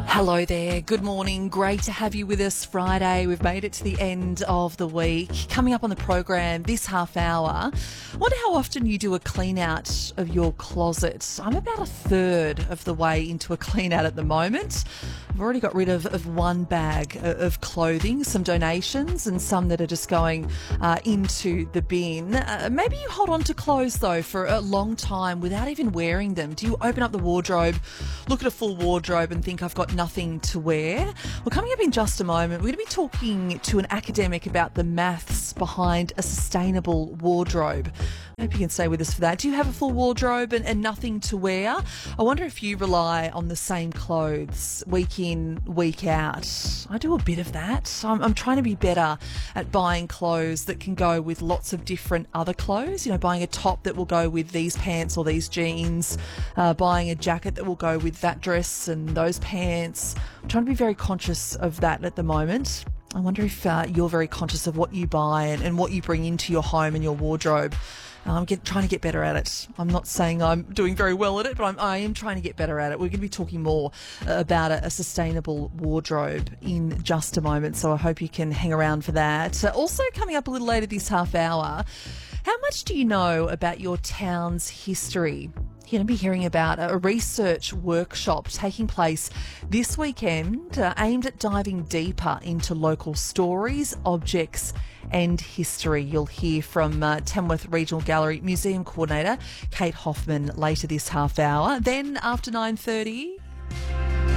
Hello there. Good morning. Great to have you with us Friday. We've made it to the end of the week. Coming up on the program this half hour, I wonder how often you do a clean out of your closet. I'm about a third of the way into a clean out at the moment. I've already got rid of one bag of clothing, some donations and some that are just going into the bin. Maybe you hold on to clothes though for a long time without even wearing them. Do you open up the wardrobe, look at a full wardrobe and think I've got nothing to wear? Well, coming up in just a moment, we're going to be talking to an academic about the maths behind a sustainable wardrobe. I hope you can stay with us for that. Do you have a full wardrobe and nothing to wear? I wonder if you rely on the same clothes week in, week out. I do a bit of that. I'm trying to be better at buying clothes that can go with lots of different other clothes. You know, buying a top that will go with these pants or these jeans, buying a jacket that will go with that dress and those pants. I'm trying to be very conscious of that at the moment. I wonder if you're very conscious of what you buy and what you bring into your home and your wardrobe. I'm trying to get better at it. I'm not saying I'm doing very well at it, but I am trying to get better at it. We're going to be talking more about a sustainable wardrobe in just a moment, so I hope you can hang around for that. Also coming up a little later this half hour, how much do you know about your town's history? You're going to be hearing about a research workshop taking place this weekend aimed at diving deeper into local stories, objects and history. You'll hear from Tamworth Regional Gallery Museum Coordinator Kate Hoffman later this half hour. Then after 9:30...